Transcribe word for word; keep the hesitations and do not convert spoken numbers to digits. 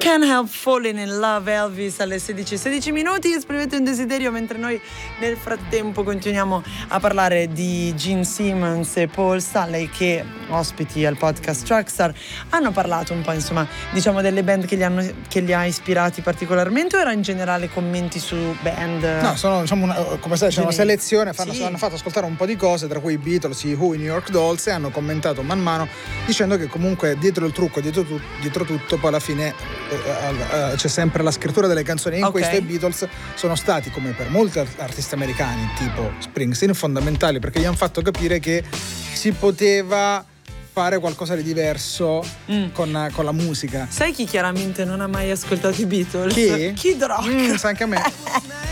Can't Help Falling in Love, Elvis, alle sedici e sedici minuti. Esprimete un desiderio mentre noi nel frattempo continuiamo a parlare di Gene Simmons e Paul Stanley, che ospiti al podcast Trackstar hanno parlato un po', insomma, diciamo delle band che li, hanno, che li ha ispirati particolarmente, o era in generale commenti su band? No, sono, diciamo, una, come sai, c'è una selezione, fanno, sì. hanno fatto ascoltare un po' di cose, tra cui i Beatles, i Who, i New York Dolls, e hanno commentato man mano dicendo che comunque dietro il trucco, dietro, tu, dietro tutto, poi alla fine uh, uh, c'è sempre la scrittura delle canzoni. In okay. questo i Beatles sono stati, come per molti artisti americani tipo Springsteen, fondamentali, perché gli hanno fatto capire che si poteva fare qualcosa di diverso mm. con, con la musica. Sai chi chiaramente non ha mai ascoltato i Beatles? Chi? Kid Rock. Mm, sa anche a me.